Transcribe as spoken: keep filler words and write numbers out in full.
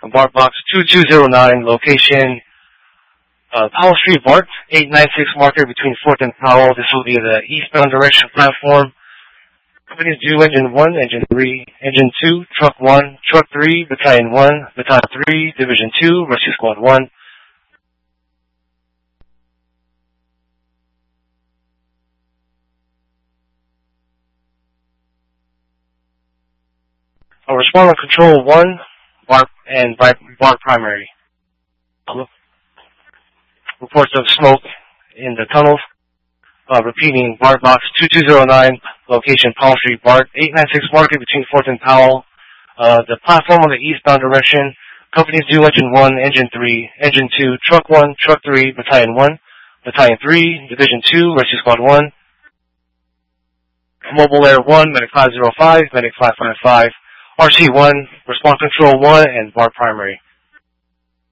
BART box two two zero nine, location uh, Powell Street, BART eight nine six marker between fourth and Powell. This will be the eastbound direction platform. Companies due Engine one, Engine three, Engine two, Truck one, Truck three, Battalion one, Battalion three, Division two, Rescue Squad one. I'll respond on Control one, BART and BART Primary. Reports of smoke in the tunnels. Uh, repeating, BART box two two zero nine, location Powell Street, BART eight nine six market between fourth and Powell. Uh, the platform on the eastbound direction. Companies due Engine one, Engine three, Engine two, Truck one, Truck three, Battalion one, Battalion three, Division two, Rescue Squad one. Mobile Air one, Medic five zero five, Medic five five five, R C one, Response Control one, and BART Primary.